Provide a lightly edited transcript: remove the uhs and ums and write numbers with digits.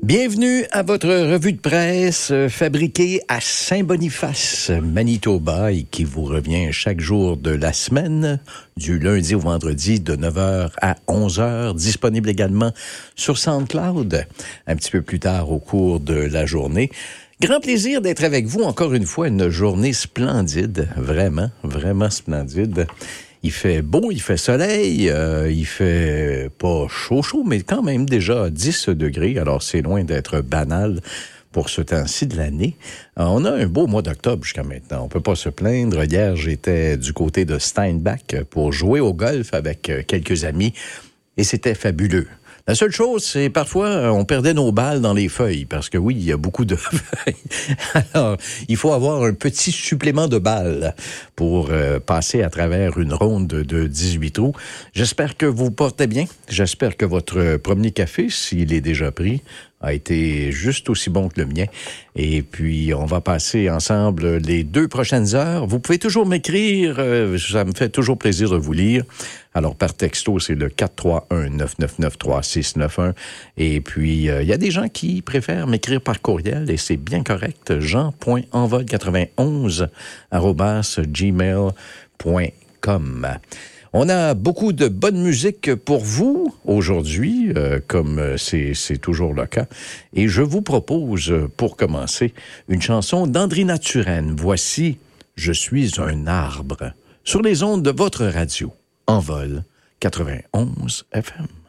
Bienvenue à votre revue de presse fabriquée à Saint-Boniface, Manitoba, et qui vous revient chaque jour de la semaine, du lundi au vendredi de 9h à 11h, disponible également sur SoundCloud, un petit peu plus tard au cours de la journée. Grand plaisir d'être avec vous encore une fois, une journée splendide, vraiment, vraiment splendide. Il fait beau, il fait soleil, il fait pas chaud, mais quand même déjà 10 degrés. Alors, c'est loin d'être banal pour ce temps-ci de l'année. On a un beau mois d'octobre jusqu'à maintenant. On peut pas se plaindre. Hier, j'étais du côté de Steinbach pour jouer au golf avec quelques amis et c'était fabuleux. La seule chose, c'est parfois, on perdait nos balles dans les feuilles, parce que oui, il y a beaucoup de feuilles. Alors, il faut avoir un petit supplément de balles pour passer à travers une ronde de 18 trous. J'espère que vous portez bien. J'espère que votre premier café, s'il est déjà pris, a été juste aussi bon que le mien. Et puis, on va passer ensemble les 2 prochaines heures. Vous pouvez toujours m'écrire. Ça me fait toujours plaisir de vous lire. Alors, par texto, c'est le 431-999-3691. Et puis, il y a des gens qui préfèrent m'écrire par courriel et c'est bien correct. jean.envol91@gmail.com. On a beaucoup de bonne musique pour vous aujourd'hui, comme c'est toujours le cas. Et je vous propose, pour commencer, une chanson d'Andrina Turenne. Voici « Je suis un arbre » sur les ondes de votre radio. Envol 91 FM.